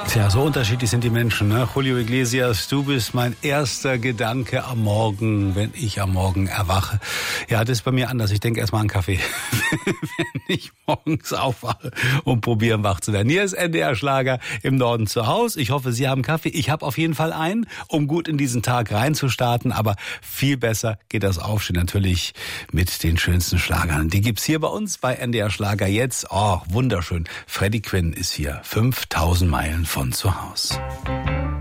Tja, so unterschiedlich sind die Menschen, ne? Julio Iglesias, du bist mein erster Gedanke am Morgen, wenn ich am Morgen erwache. Ja, das ist bei mir anders. Ich denke erstmal an Kaffee, wenn ich morgens aufwache und probiere, wach zu werden. Hier ist NDR Schlager im Norden zu Hause. Ich hoffe, Sie haben Kaffee. Ich habe auf jeden Fall einen, um gut in diesen Tag reinzustarten. Aber viel besser geht das Aufstehen natürlich mit den schönsten Schlagern. Die gibt's hier bei uns bei NDR Schlager jetzt. Oh, wunderschön. Freddie Quinn ist hier. 5000 Meilen von zu Hause.